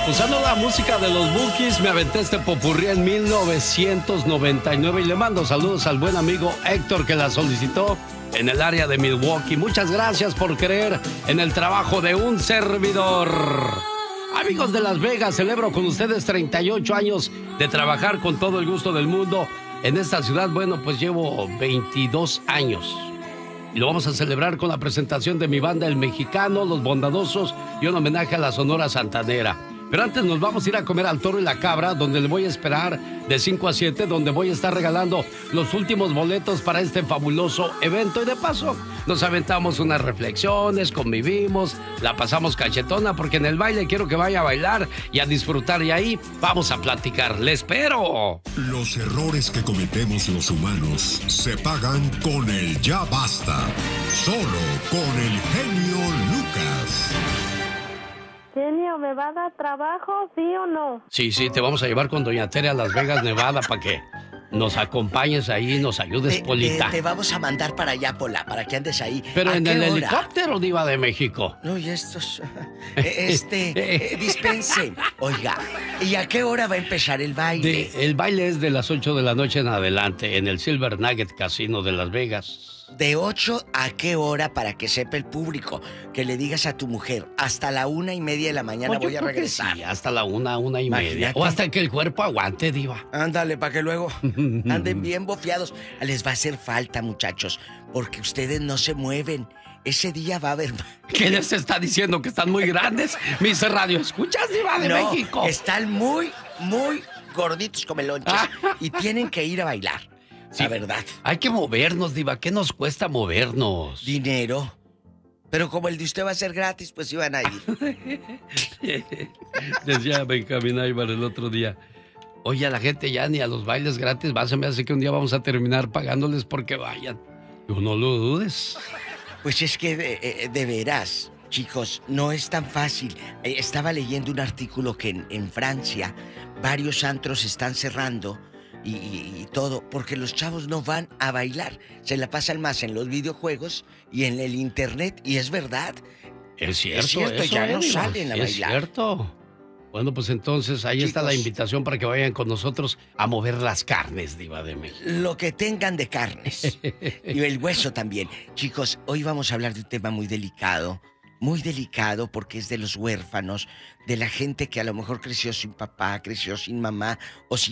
Usando la música de los Bukis, me aventé este popurrí en 1999 y le mando saludos al buen amigo Héctor que la solicitó en el área de Milwaukee. Muchas gracias por creer en el trabajo de un servidor. Amigos de Las Vegas, celebro con ustedes 38 años de trabajar con todo el gusto del mundo en esta ciudad. Bueno, pues llevo 22 años. Y lo vamos a celebrar con la presentación de mi banda El Mexicano, Los Bondadosos y un homenaje a la Sonora Santanera. Pero antes nos vamos a ir a comer al Toro y la Cabra, donde le voy a esperar de 5 a 7, donde voy a estar regalando los últimos boletos para este fabuloso evento. Y de paso, nos aventamos unas reflexiones, convivimos, la pasamos cachetona, porque en el baile quiero que vaya a bailar y a disfrutar. Y ahí vamos a platicar. ¡Le espero! Los errores que cometemos los humanos se pagan con el ya basta. Solo con el genio Lucas. Genio, ¿me va a dar trabajo, sí o no? Sí, te vamos a llevar con Doña Tere a Las Vegas, Nevada, para que nos acompañes ahí y nos ayudes, Polita. Te vamos a mandar para allá, Pola, para que andes ahí. Pero en el helicóptero, Diva de México. No, y estos... dispense. Oiga, ¿y a qué hora va a empezar el baile? El baile es de las 8 de la noche en adelante, en el Silver Nugget Casino de Las Vegas. ¿De 8 a qué hora para que sepa el público? Que le digas a tu mujer, hasta la 1:30 de la mañana voy a regresar. Sí, hasta la 1:30. Imagínate. O hasta que el cuerpo aguante, Diva. Ándale, para que luego anden bien bofiados. Les va a hacer falta, muchachos, porque ustedes no se mueven. Ese día va a haber... ¿Qué les está diciendo? ¿Que están muy grandes? Mis radioescuchas, Diva de México. Están muy, muy gorditos como lonches y tienen que ir a bailar. Sí, la verdad. Hay que movernos, Diva. ¿Qué nos cuesta movernos? Dinero. Pero como el de usted va a ser gratis, pues iban a ir. Decía Benjamín Aybar el otro día. Oye, a la gente ya ni a los bailes gratis va. Se me hace que un día vamos a terminar pagándoles porque vayan. Yo no lo dudes. Pues es que de veras, chicos, no es tan fácil. Estaba leyendo un artículo que en Francia varios antros están cerrando y todo, porque los chavos no van a bailar. Se la pasan más en los videojuegos y en el internet, y es verdad. Es cierto, eso, ya no salen a bailar. Es cierto. Bueno, pues entonces ahí está la invitación para que vayan con nosotros a mover las carnes, Diva de México. Lo que tengan de carnes. Y el hueso también. Chicos, hoy vamos a hablar de un tema muy delicado porque es de los huérfanos, de la gente que a lo mejor creció sin papá, creció sin mamá o sin